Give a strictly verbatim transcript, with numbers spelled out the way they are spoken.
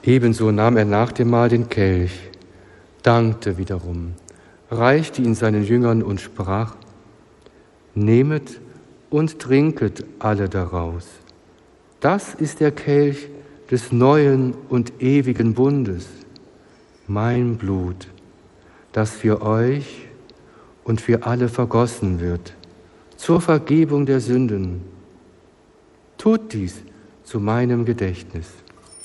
Ebenso nahm er nach dem Mahl den Kelch, dankte wiederum, reichte ihn seinen Jüngern und sprach: Nehmet und trinket alle daraus. Das ist der Kelch des neuen und ewigen Bundes, mein Blut, das für euch und für alle vergossen wird, zur Vergebung der Sünden. Tut dies zu meinem Gedächtnis.